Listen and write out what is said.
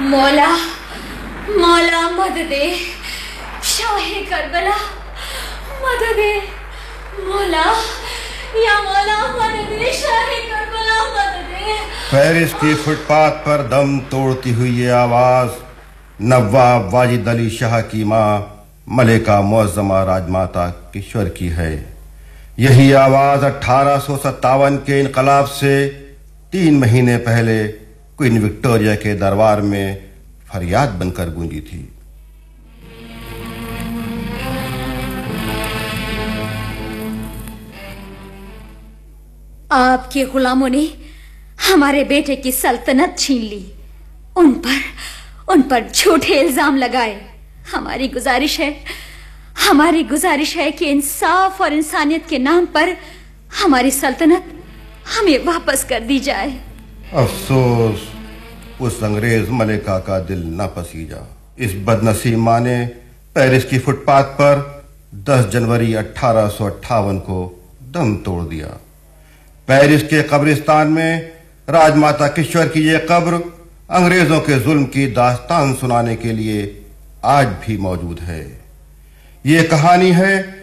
मौला, मौला मदद दे, शाहे करबला मदद दे, मौला, या मौला मदद दे, शाहे करबला मदद दे। पेरिस की फुटपाथ पर दम तोड़ती हुई ये आवाज नवाब वाजिद अली शाह की मां मलिका मुअज्जमा राजमाता किश्वर की है। यही आवाज 1857 के इनकलाब से 3 महीने पहले क्वीन विक्टोरिया के दरबार में फरियाद बनकर गूंजी थी। आपके गुलामों ने हमारे बेटे की सल्तनत छीन ली, उन पर झूठे इल्जाम लगाए। हमारी गुजारिश है कि इंसाफ और इंसानियत के नाम पर हमारी सल्तनत हमें वापस कर दी जाए। अफसोस उस अंग्रेज मलिका का दिल न पसीजा। इस बदनसीब मां ने पेरिस की फुटपाथ पर 10 जनवरी 1858 को दम तोड़ दिया। पेरिस के कब्रिस्तान में राजमाता किश्वर की यह कब्र अंग्रेजों के जुल्म की दास्तान सुनाने के लिए आज भी मौजूद है। ये कहानी है